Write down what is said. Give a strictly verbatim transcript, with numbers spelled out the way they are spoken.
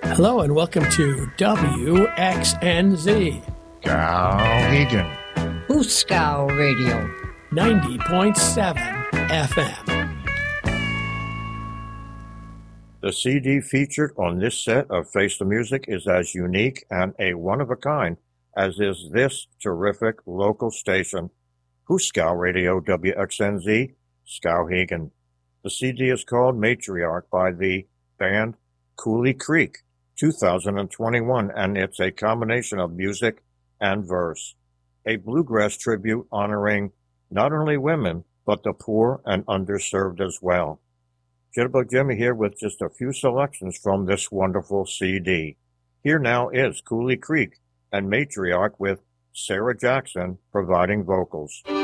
Hello and welcome to W X N Z. Skowhegan. Hooskow Radio. ninety point seven F M. The C D featured on this set of Face the Music is as unique and a one-of-a-kind as is this terrific local station, Hooskow Radio W X N Z, Skowhegan. The C D is called Matriarch by the band Coulee Creek, two thousand twenty-one, and it's a combination of music and verse. A bluegrass tribute honoring not only women, but the poor and underserved as well. Jitterbug Jimmy here with just a few selections from this wonderful C D. Here now is Coulee Creek and Matriarch with Sarah Jackson providing vocals.